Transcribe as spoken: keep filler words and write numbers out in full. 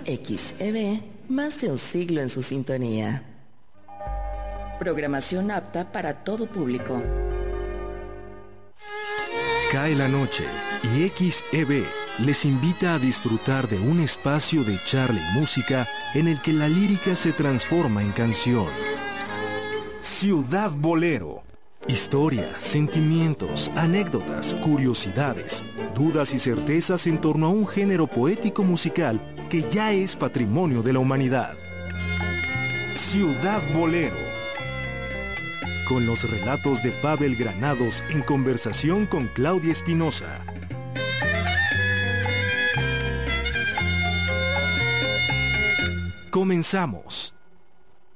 X E B, más de un siglo en su sintonía. Programación apta para todo público. Cae la noche y X E B les invita a disfrutar de un espacio de charla y música en el que la lírica se transforma en canción. Ciudad Bolero. Historias, sentimientos, anécdotas, curiosidades, dudas y certezas en torno a un género poético musical que ya es patrimonio de la humanidad. Ciudad Bolero. Con los relatos de Pavel Granados en conversación con Claudia Espinosa. Comenzamos.